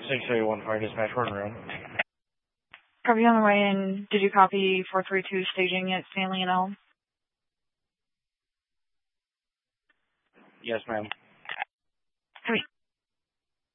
681 Fire Dispatch, running around. Copy on the way in. Did you copy 432 staging at Stanley and Elm? Yes, ma'am.